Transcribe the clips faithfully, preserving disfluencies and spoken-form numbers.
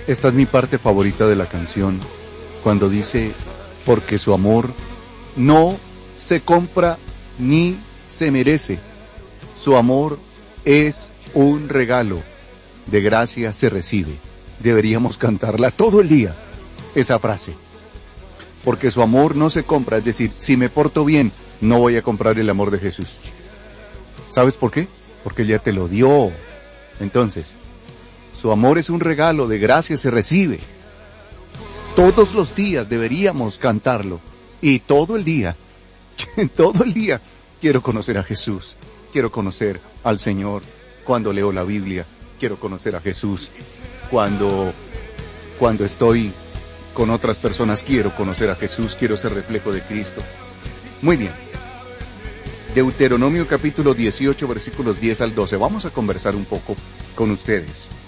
Esta es mi parte favorita de la canción, cuando dice, porque su amor no se compra ni se merece. Su amor es un regalo, de gracia se recibe. Deberíamos cantarla todo el día, esa frase. Porque su amor no se compra, es decir, si me porto bien, no voy a comprar el amor de Jesús. ¿Sabes por qué? Porque ya te lo dio. Entonces, su amor es un regalo, de gracia se recibe. Todos los días deberíamos cantarlo. Y todo el día, todo el día, quiero conocer a Jesús. Quiero conocer al Señor. Cuando leo la Biblia, quiero conocer a Jesús. Cuando, cuando estoy con otras personas, quiero conocer a Jesús. Quiero ser reflejo de Cristo. Muy bien. Deuteronomio capítulo dieciocho, versículos diez al doce. Vamos a conversar un poco con ustedes.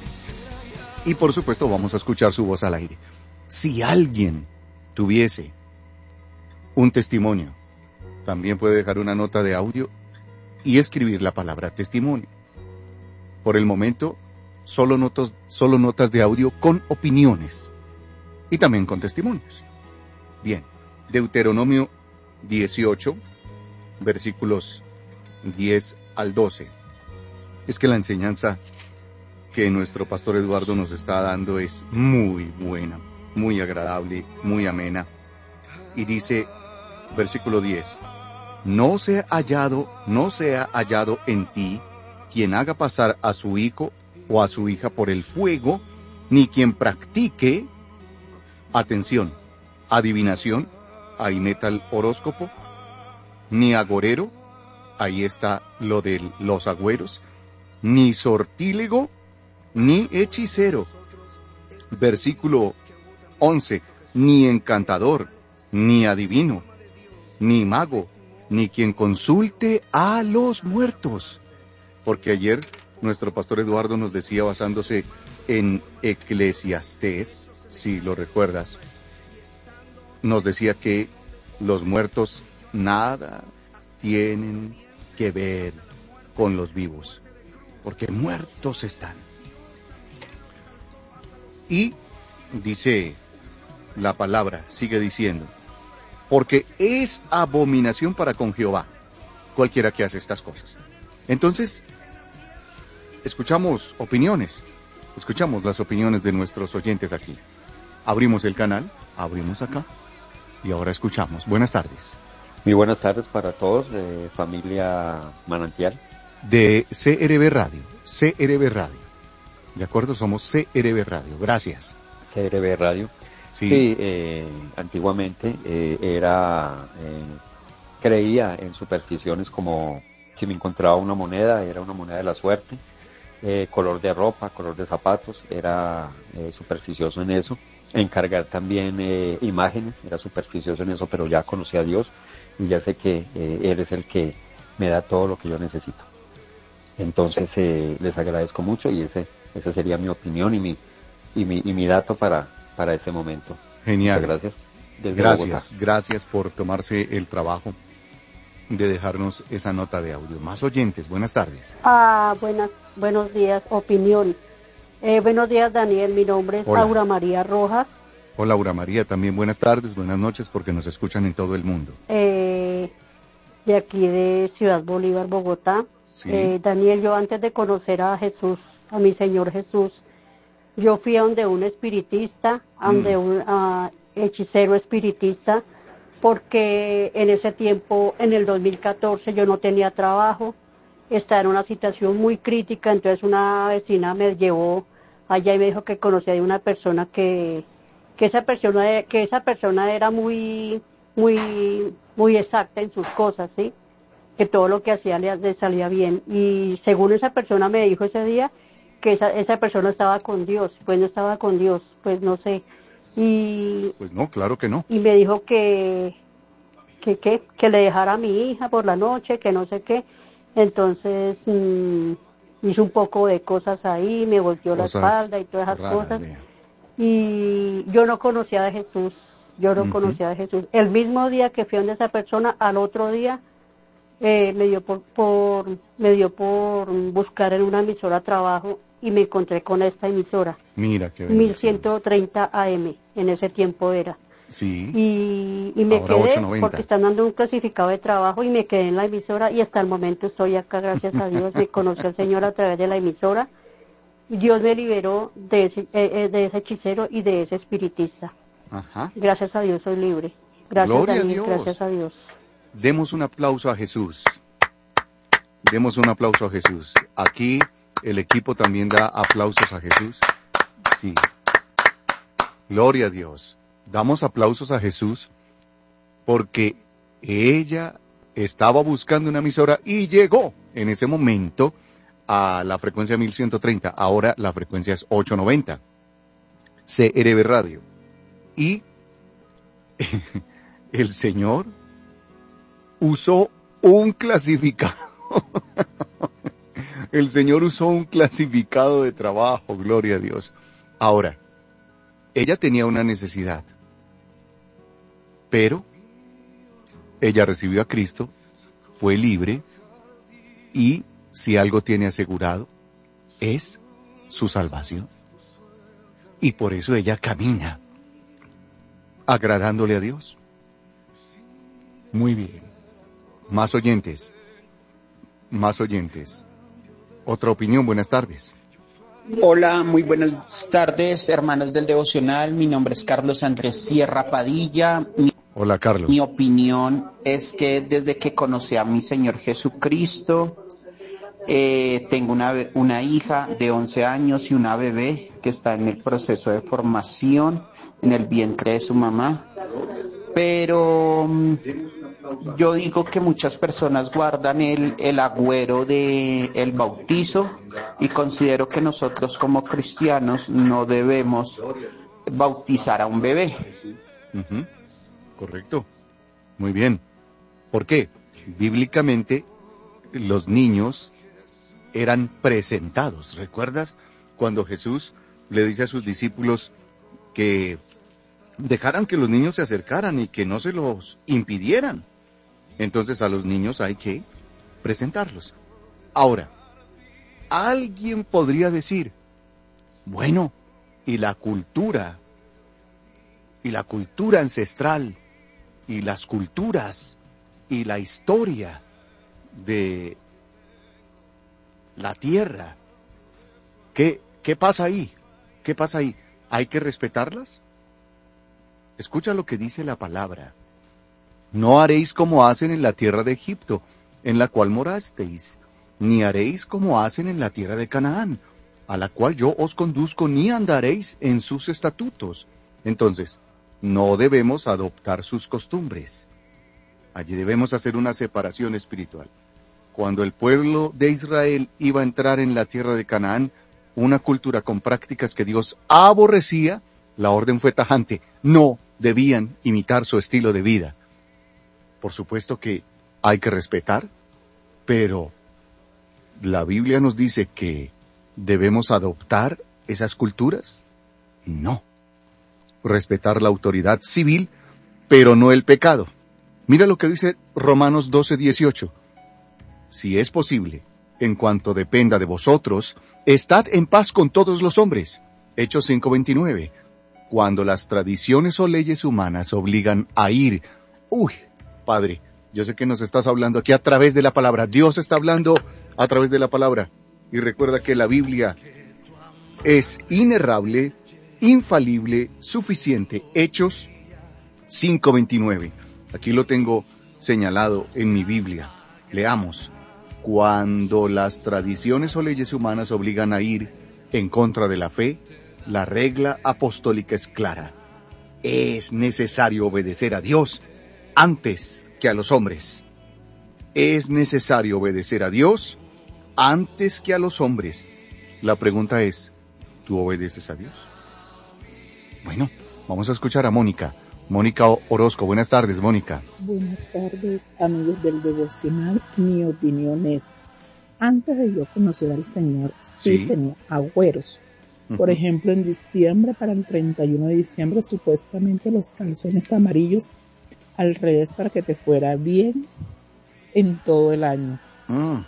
Y por supuesto vamos a escuchar su voz al aire. Si alguien tuviese un testimonio, también puede dejar una nota de audio y escribir la palabra testimonio. Por el momento, solo notas, solo notas de audio con opiniones y también con testimonios. Bien, Deuteronomio dieciocho, versículos diez al doce. Es que la enseñanza que nuestro pastor Eduardo nos está dando es muy buena, muy agradable, muy amena. Y dice, versículo diez, no sea hallado, no sea hallado en ti quien haga pasar a su hijo o a su hija por el fuego, ni quien practique, atención, adivinación, ahí meta el horóscopo, ni agorero, ahí está lo de los agüeros, ni sortílego, ni hechicero. Versículo once, ni encantador, ni adivino, ni mago, ni quien consulte a los muertos. Porque ayer nuestro pastor Eduardo nos decía, basándose en Eclesiastés, si lo recuerdas, nos decía que los muertos nada tienen que ver con los vivos, porque muertos están. Y dice la palabra, sigue diciendo, porque es abominación para con Jehová cualquiera que hace estas cosas. Entonces, escuchamos opiniones, escuchamos las opiniones de nuestros oyentes aquí. Abrimos el canal, abrimos acá, y ahora escuchamos. Buenas tardes. Muy buenas tardes para todos, eh, familia Manantial. De C R B Radio, C R B Radio. ¿De acuerdo? Somos C R B Radio. Gracias. C R B Radio. Sí, sí eh, antiguamente eh, era, eh, creía en supersticiones como si me encontraba una moneda, era una moneda de la suerte, eh, color de ropa, color de zapatos, era eh, supersticioso en eso. Encargar también eh, imágenes, era supersticioso en eso, pero ya conocí a Dios y ya sé que eh, Él es el que me da todo lo que yo necesito. Entonces eh, les agradezco mucho y ese esa sería mi opinión y mi y mi y mi dato para para este momento. Genial. Muchas gracias. Desde gracias, Bogotá. Gracias por tomarse el trabajo de dejarnos esa nota de audio. Más oyentes, buenas tardes. Ah, buenas, buenos días, opinión. Eh, buenos días, Daniel, mi nombre es Hola. Aura María Rojas. Hola, Aura María, también buenas tardes, buenas noches, porque nos escuchan en todo el mundo. Eh, de aquí de Ciudad Bolívar, Bogotá. Sí. Eh, Daniel, yo antes de conocer a Jesús, a mi Señor Jesús, yo fui a donde un espiritista, a donde mm. un uh, hechicero espiritista, porque en ese tiempo, en el dos mil catorce, yo no tenía trabajo, estaba en una situación muy crítica, entonces una vecina me llevó allá y me dijo que conocía de una persona que, que esa persona, que esa persona era muy, muy, muy exacta en sus cosas, ¿sí? Que todo lo que hacía le, le salía bien. Y según esa persona me dijo ese día, que esa, esa persona estaba con Dios, pues no estaba con Dios, pues no sé. Y pues no, claro que no. Y me dijo que, que, que, que le dejara a mi hija por la noche, que no sé qué. Entonces mmm, hizo un poco de cosas ahí, me volteó cosas la espalda y todas esas raras, cosas. Bien. Y yo no conocía de Jesús, yo no uh-huh. conocía de Jesús. El mismo día que fui donde esa persona, al otro día eh, me dio por, por me dio por buscar en una emisora trabajo y me encontré con esta emisora. Mira qué mil ciento treinta A M, en ese tiempo era. Sí. Y, y me Ahora quedé, ochocientos noventa. porque están dando un clasificado de trabajo y me quedé en la emisora y hasta el momento estoy acá, gracias a Dios. Me conoció el Señor a través de la emisora. Y Dios me liberó de ese, eh, de ese hechicero y de ese espiritista. Ajá. Gracias a Dios soy libre. Gracias, Gloria Daniel, a Dios. gracias a Dios. Demos un aplauso a Jesús. Demos un aplauso a Jesús. Aquí el equipo también da aplausos a Jesús. Sí. Gloria a Dios. Damos aplausos a Jesús porque ella estaba buscando una emisora y llegó en ese momento a la frecuencia mil ciento treinta. Ahora la frecuencia es ochocientos noventa. C R B Radio. Y el Señor usó un clasificado. El Señor usó un clasificado de trabajo, gloria a Dios. Ahora, ella tenía una necesidad, pero ella recibió a Cristo, fue libre, y si algo tiene asegurado, es su salvación. Y por eso ella camina, agradándole a Dios. Muy bien. Más oyentes. Más oyentes. Otra opinión, buenas tardes. Hola, muy buenas tardes, hermanos del devocional. Mi nombre es Carlos Andrés Sierra Padilla. Mi, Hola, Carlos. Mi opinión es que desde que conocí a mi Señor Jesucristo, eh, tengo una, una hija de once años y una bebé que está en el proceso de formación en el vientre de su mamá. Pero yo digo que muchas personas guardan el, el agüero de el bautizo y considero que nosotros como cristianos no debemos bautizar a un bebé. Uh-huh. Correcto. Muy bien. ¿Por qué? Bíblicamente los niños eran presentados. ¿Recuerdas cuando Jesús le dice a sus discípulos que dejaran que los niños se acercaran y que no se los impidieran? Entonces a los niños hay que presentarlos. Ahora, alguien podría decir, bueno, y la cultura, y la cultura ancestral, y las culturas, y la historia de la tierra, ¿qué, qué pasa ahí? ¿Qué pasa ahí? ¿Hay que respetarlas? Escucha lo que dice la palabra. No haréis como hacen en la tierra de Egipto, en la cual morasteis, ni haréis como hacen en la tierra de Canaán, a la cual yo os conduzco, ni andaréis en sus estatutos. Entonces, no debemos adoptar sus costumbres. Allí debemos hacer una separación espiritual. Cuando el pueblo de Israel iba a entrar en la tierra de Canaán, una cultura con prácticas que Dios aborrecía, la orden fue tajante. No debían imitar su estilo de vida. Por supuesto que hay que respetar, pero ¿la Biblia nos dice que debemos adoptar esas culturas? No. Respetar la autoridad civil, pero no el pecado. Mira lo que dice Romanos doce dieciocho. Si es posible, en cuanto dependa de vosotros, estad en paz con todos los hombres. Hechos cinco veintinueve. Cuando las tradiciones o leyes humanas obligan a ir, uy, Padre, yo sé que nos estás hablando aquí a través de la palabra. Dios está hablando a través de la palabra. Y recuerda que la Biblia es inerrable, infalible, suficiente. Hechos cinco veintinueve. Aquí lo tengo señalado en mi Biblia. Leamos. Cuando las tradiciones o leyes humanas obligan a ir en contra de la fe, la regla apostólica es clara. Es necesario obedecer a Dios antes que a los hombres. Es necesario obedecer a Dios antes que a los hombres. La pregunta es, ¿tú obedeces a Dios? Bueno, vamos a escuchar a Mónica. Mónica Orozco. Buenas tardes, Mónica. Buenas tardes, amigos del devocional. Mi opinión es, antes de yo conocer al Señor, sí, sí. tenía agüeros. Uh-huh. Por ejemplo, en diciembre, para el treinta y uno de diciembre, supuestamente los calzones amarillos al revés para que te fuera bien en todo el año. Mm.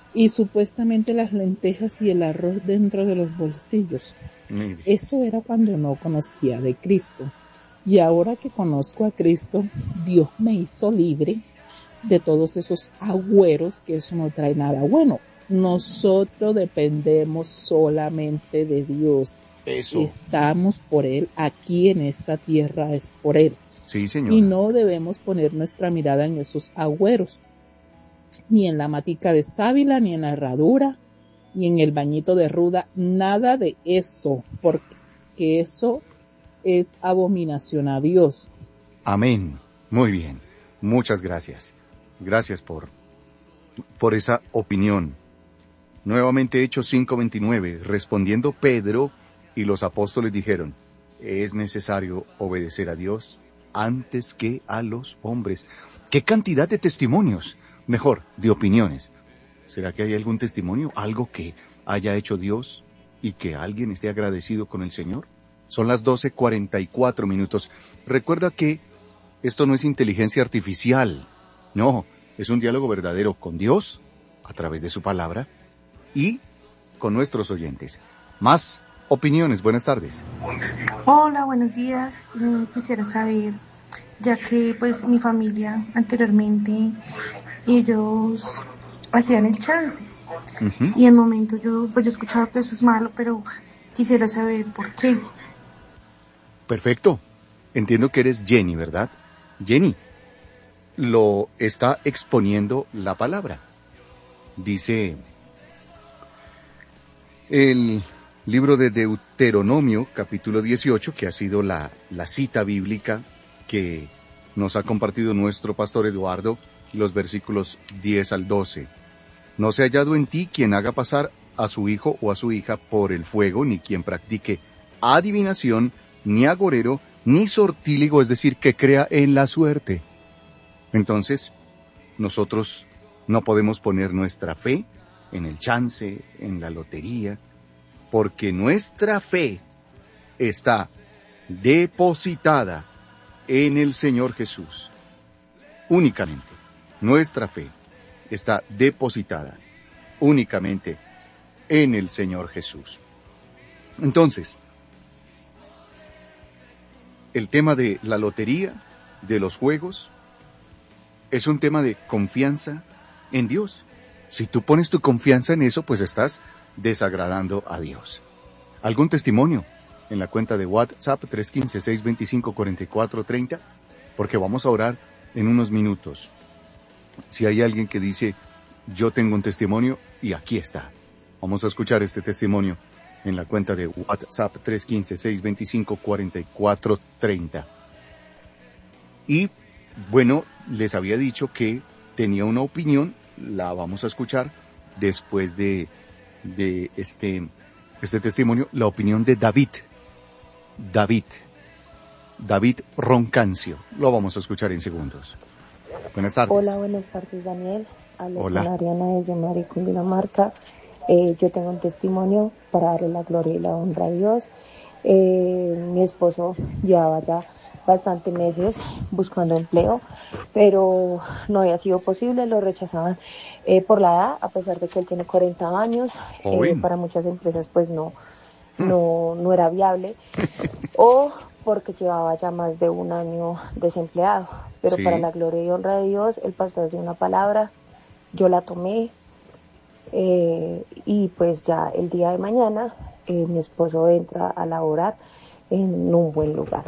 y supuestamente las lentejas y el arroz dentro de los bolsillos. Mire. Eso era cuando no conocía de Cristo. Y ahora que conozco a Cristo, Dios me hizo libre de todos esos agüeros, que eso no trae nada bueno. Nosotros dependemos solamente de Dios. Eso. Estamos por Él, aquí en esta tierra es por Él. Sí, señor. Y no debemos poner nuestra mirada en esos agüeros, ni en la matica de sábila, ni en la herradura, ni en el bañito de ruda, nada de eso, porque eso es abominación a Dios. Amén. Muy bien. Muchas gracias. Gracias por, por esa opinión. Nuevamente Hechos cinco veintinueve. Respondiendo Pedro y los apóstoles dijeron, es necesario obedecer a Dios antes que a los hombres. ¿Qué cantidad de testimonios? Mejor, de opiniones. ¿Será que hay algún testimonio? ¿Algo que haya hecho Dios y que alguien esté agradecido con el Señor? Son las doce cuarenta y cuatro minutos. Recuerda que esto no es inteligencia artificial. No, es un diálogo verdadero con Dios, a través de su palabra, y con nuestros oyentes. Más opiniones. Buenas tardes. Hola, buenos días. Yo quisiera saber, ya que pues mi familia anteriormente, ellos hacían el chance. Uh-huh. Y en momento yo, pues yo escuchaba que eso es malo, pero quisiera saber por qué. Perfecto. Entiendo que eres Jenny, ¿verdad? Jenny, lo está exponiendo la palabra. Dice el libro de Deuteronomio, capítulo dieciocho, que ha sido la, la cita bíblica que nos ha compartido nuestro pastor Eduardo, los versículos diez al doce. No se ha hallado en ti quien haga pasar a su hijo o a su hija por el fuego, ni quien practique adivinación, ni agorero, ni sortíligo, es decir, que crea en la suerte. Entonces, nosotros no podemos poner nuestra fe en el chance, en la lotería, porque nuestra fe está depositada en el Señor Jesús. Únicamente, nuestra fe está depositada únicamente en el Señor Jesús. Entonces, el tema de la lotería, de los juegos, es un tema de confianza en Dios. Si tú pones tu confianza en eso, pues estás desagradando a Dios. ¿Algún testimonio en la cuenta de WhatsApp tres uno cinco, seis dos cinco, cuatro cuatro tres cero? Porque vamos a orar en unos minutos. Si hay alguien que dice, yo tengo un testimonio, y aquí está. Vamos a escuchar este testimonio en la cuenta de WhatsApp tres uno cinco, seis dos cinco, cuatro cuatro tres cero. Y, bueno, les había dicho que tenía una opinión, la vamos a escuchar después de, de este, este testimonio, la opinión de David. David. David Roncancio. Lo vamos a escuchar en segundos. Buenas tardes. Hola, buenas tardes, Daniel. Hablo Hola. con Ariana desde Madrid, Cundinamarca. Eh, yo tengo un testimonio para darle la gloria y la honra a Dios. Eh, mi esposo llevaba ya bastantes meses buscando empleo, pero no había sido posible, lo rechazaban eh, por la edad, a pesar de que él tiene cuarenta años. Eh, para muchas empresas pues no, no, no era viable, o porque llevaba ya más de un año desempleado, pero sí. Para la gloria y honra de Dios, el pastor dio una palabra, yo la tomé, eh, y pues ya el día de mañana eh, mi esposo entra a laborar en un buen lugar.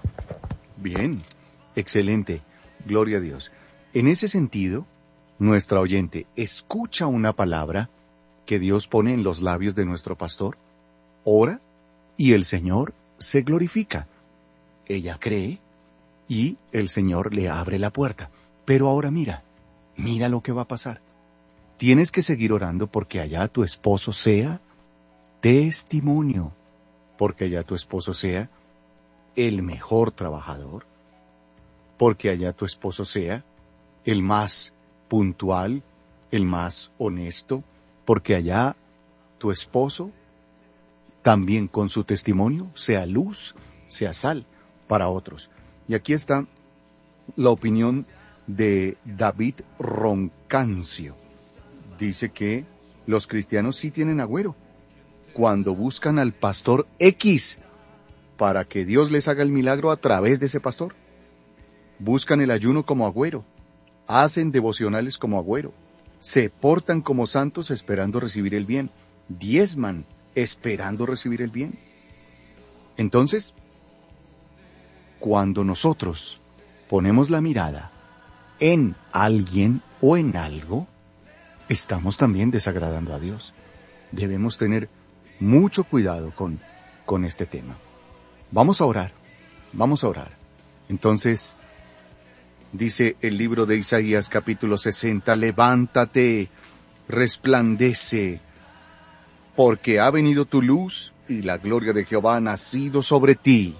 Bien, excelente, gloria a Dios. En ese sentido, nuestra oyente escucha una palabra que Dios pone en los labios de nuestro pastor, ora y el Señor se glorifica. Ella cree y el Señor le abre la puerta. Pero ahora mira, mira lo que va a pasar. Tienes que seguir orando porque allá tu esposo sea testimonio, porque allá tu esposo sea el mejor trabajador, porque allá tu esposo sea el más puntual, el más honesto, porque allá tu esposo también con su testimonio sea luz, sea sal para otros. Y aquí está la opinión de David Roncancio. dice que los cristianos sí tienen agüero cuando buscan al pastor X para que Dios les haga el milagro a través de ese pastor. Buscan el ayuno como agüero, hacen devocionales como agüero, se portan como santos esperando recibir el bien, diezman esperando recibir el bien. Entonces, cuando nosotros ponemos la mirada en alguien o en algo, estamos también desagradando a Dios. Debemos tener mucho cuidado con, con este tema. Vamos a orar, vamos a orar. Entonces, dice el libro de Isaías capítulo sesenta, levántate, resplandece, porque ha venido tu luz y la gloria de Jehová ha nacido sobre ti.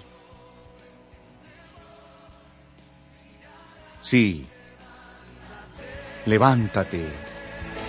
Sí, levántate.